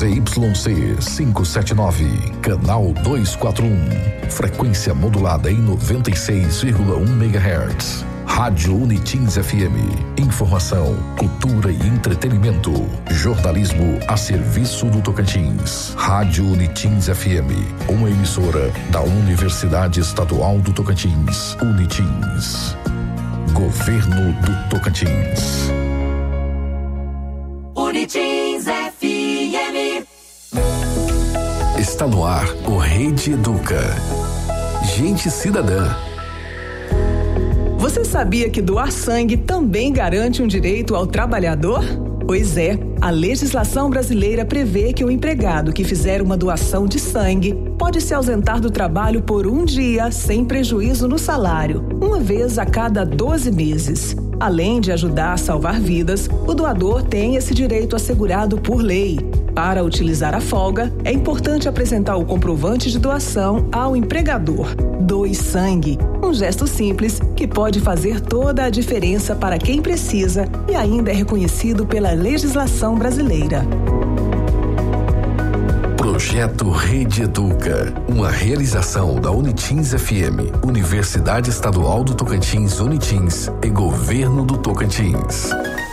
ZYC 579, canal 241, frequência modulada em 96,1 MHz. Rádio Unitins FM, informação, cultura e entretenimento, jornalismo a serviço do Tocantins. Rádio Unitins FM, uma emissora da Universidade Estadual do Tocantins, Unitins. Governo do Tocantins. Unitins FM. Está no ar o Rede Educa. Gente cidadã. Você sabia que doar sangue também garante um direito ao trabalhador? Pois é, a legislação brasileira prevê que o empregado que fizer uma doação de sangue pode se ausentar do trabalho por um dia sem prejuízo no salário, uma vez a cada 12 meses. Além de ajudar a salvar vidas, o doador tem esse direito assegurado por lei. Para utilizar a folga, é importante apresentar o comprovante de doação ao empregador. Doe sangue, um gesto simples que pode fazer toda a diferença para quem precisa e ainda é reconhecido pela legislação brasileira. Projeto Rede Educa, uma realização da Unitins FM, Universidade Estadual do Tocantins, Unitins e Governo do Tocantins.